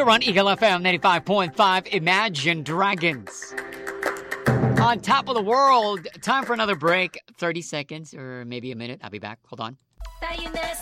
Here on Eagle FM 95.5, Imagine Dragons. On top of the world, time for another break. 30 seconds or maybe a minute. I'll be back. Hold on.